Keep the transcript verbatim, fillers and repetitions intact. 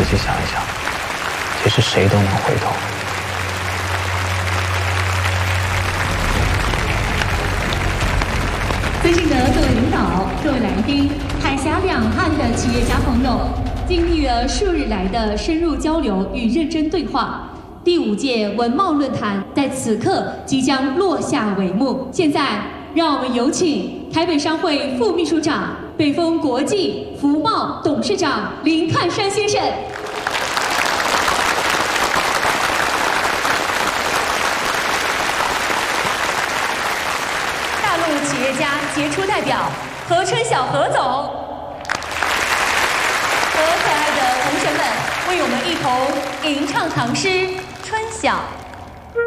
细想一想，其实谁都能回头。 尊敬的各位领导、各位来宾、海峡两岸的企业家朋友，经历了数日来的深入交流与认真对话，第五届文贸论坛在此刻即将落下帷幕。现在，让我们有请台北商会副秘书长、北丰国际福茂董事长林汉山先生。大陆企业家杰出代表何春晓何总和可爱的同学们为我们一同吟唱唐诗《春晓》。